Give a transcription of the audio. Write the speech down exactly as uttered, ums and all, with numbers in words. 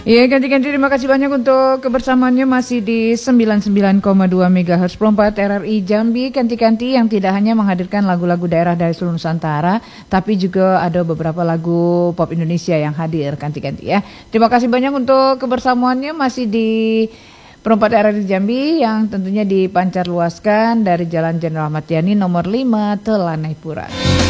Iya, ganti-ganti terima kasih banyak untuk kebersamaannya masih di sembilan puluh sembilan koma dua megahertz Perempat R R I Jambi. Ganti-ganti yang tidak hanya menghadirkan lagu-lagu daerah dari seluruh Nusantara, tapi juga ada beberapa lagu pop Indonesia yang hadir ganti-ganti ya. Terima kasih banyak untuk kebersamaannya masih di Perempat R R I Jambi yang tentunya dipancar luaskan dari Jalan Jenderal Ahmad Yani nomor lima Telanai Pura.